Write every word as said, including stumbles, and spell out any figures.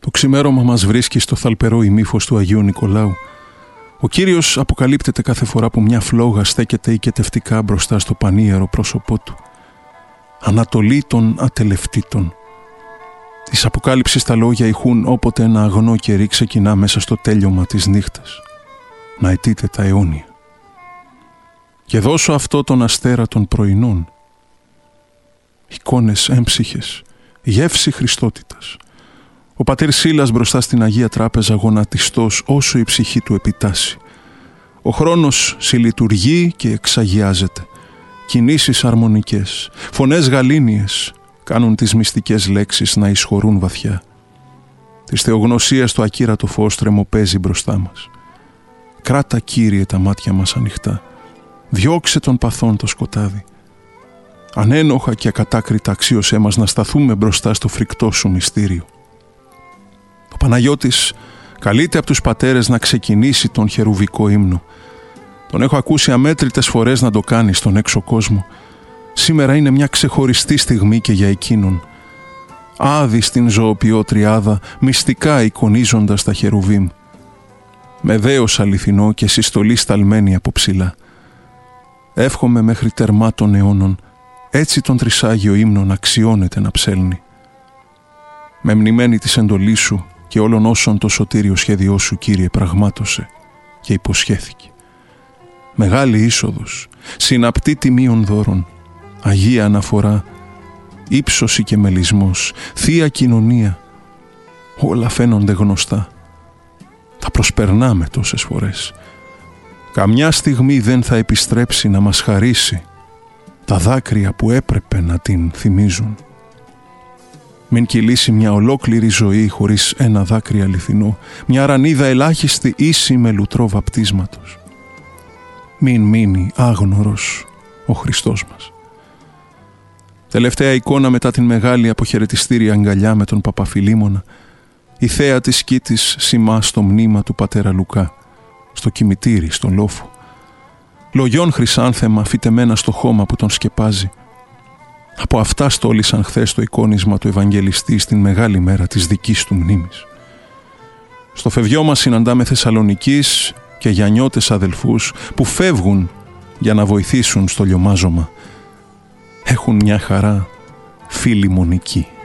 Το ξημέρωμα μας βρίσκει στο θαλπερό ημίφος του Αγίου Νικολάου. Ο Κύριος αποκαλύπτεται κάθε φορά που μια φλόγα στέκεται οικετευτικά μπροστά στο πανίερο πρόσωπό του. Ανατολή των ατελευτήτων. Της Αποκάλυψης τα λόγια ηχούν όποτε ένα αγνό κερί ξεκινά μέσα στο τέλειωμα της νύχτας. Να αιτείται τα αιώνια. Και δώσω αυτό τον αστέρα των πρωινών. Εικόνες έμψυχες, γεύση Χριστότητας. Ο πατήρ Σίλας μπροστά στην Αγία Τράπεζα γονατιστός όσο η ψυχή του επιτάσσει. Ο χρόνος συλλειτουργεί και εξαγιάζεται. Κινήσεις αρμονικές, φωνές γαλήνιες κάνουν τις μυστικές λέξεις να εισχωρούν βαθιά. Της θεογνωσίας το ακύρατο φως τρεμοπαίζει μπροστά μας. Κράτα, Κύριε, τα μάτια μας ανοιχτά. Διώξε των παθών το σκοτάδι. Ανένοχα και ακατάκριτα αξίωσέ μας να σταθούμε μπροστά στο φρικτό σου μυστήριο. Ο Παναγιώτης καλείται από τους πατέρες να ξεκινήσει τον χερουβικό ύμνο. Τον έχω ακούσει αμέτρητες φορές να το κάνει στον έξω κόσμο. Σήμερα είναι μια ξεχωριστή στιγμή και για εκείνον. Άδει στην ζωοποιό τριάδα, μυστικά εικονίζοντας τα χερουβίμ. Με δέος αληθινό και συστολή σταλμένη από ψηλά. Εύχομαι μέχρι τερμά των αιώνων, έτσι τον τρισάγιο ύμνο να αξιώνεται να ψέλνει. Με μνημένη της εντολής σου και όλων όσων το σωτήριο σχέδιό σου, Κύριε, πραγμάτωσε και υποσχέθηκε. Μεγάλη είσοδος, συναπτή τιμίων δώρων, Αγία αναφορά, ύψωση και μελισμός, θεία κοινωνία, όλα φαίνονται γνωστά. Θα προσπερνάμε τόσες φορές. Καμιά στιγμή δεν θα επιστρέψει να μας χαρίσει τα δάκρυα που έπρεπε να την θυμίζουν. Μην κυλήσει μια ολόκληρη ζωή χωρίς ένα δάκρυ αληθινό, μια ρανίδα ελάχιστη ίση με λουτρό βαπτίσματος. Μην μείνει άγνωρος ο Χριστός μας. Τελευταία εικόνα μετά την μεγάλη αποχαιρετιστήρια αγκαλιά με τον Παπαφιλίμωνα, η θέα της σκήτης σημά στο μνήμα του πατέρα Λουκά, στο κημητήρι, στον λόφο. Λογιών χρυσάνθεμα φυτεμένα στο χώμα που τον σκεπάζει. Από αυτά στόλισαν χθες το εικόνισμα του Ευαγγελιστή στην μεγάλη μέρα της δικής του μνήμης. Στο φευγιό μας συναντάμε Θεσσαλονικής και γιαννιώτες αδελφούς που φεύγουν για να βοηθήσουν στο λιωμάζωμα. Έχουν μια χαρά φιλιμονική.